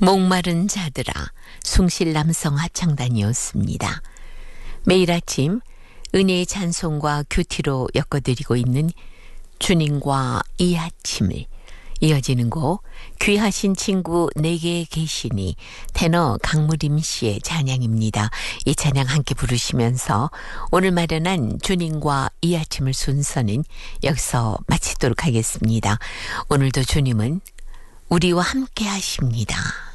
목마른 자들아, 숭실 남성 합창단이었습니다. 매일 아침 은혜의 찬송과 큐티로 엮어드리고 있는 주님과 이 아침을, 이어지는 곡 귀하신 친구 내게 계시니 테너 강무림 씨의 찬양입니다. 이 찬양 함께 부르시면서 오늘 마련한 주님과 이 아침을 순서는 여기서 마치도록 하겠습니다. 오늘도 주님은 우리와 함께 하십니다.